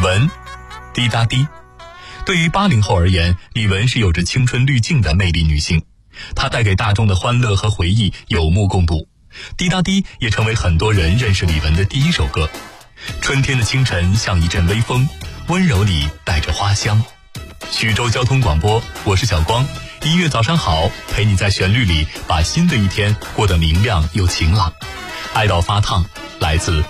玟，滴答滴。对于80后而言，李玟是有着青春滤镜的魅力女性，她带给大众的欢乐和回忆有目共睹。滴答滴也成为很多人认识李玟的第一首歌。春天的清晨像一阵微风，温柔里带着花香。徐州交通广播，我是小光，音乐早上好，陪你在旋律里把新的一天过得明亮又晴朗。爱到发烫，来自